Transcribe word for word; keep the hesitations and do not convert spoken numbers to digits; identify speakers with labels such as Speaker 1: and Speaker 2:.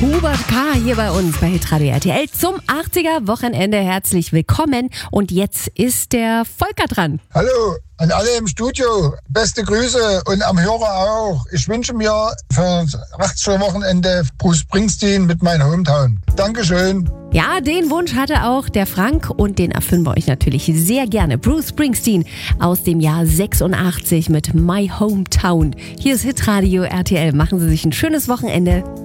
Speaker 1: Hubert K. hier bei uns bei Hitradio R T L zum achtziger-Wochenende. Herzlich willkommen. Und jetzt ist der Volker dran.
Speaker 2: Hallo an alle im Studio. Beste Grüße und am Hörer auch. Ich wünsche mir für das achtziger-Wochenende Bruce Springsteen mit meinem Hometown. Dankeschön.
Speaker 1: Ja, den Wunsch hatte auch der Frank und den erfüllen wir euch natürlich sehr gerne. Bruce Springsteen aus dem Jahr sechsundachtzig mit My Hometown. Hier ist Hitradio R T L. Machen Sie sich ein schönes Wochenende.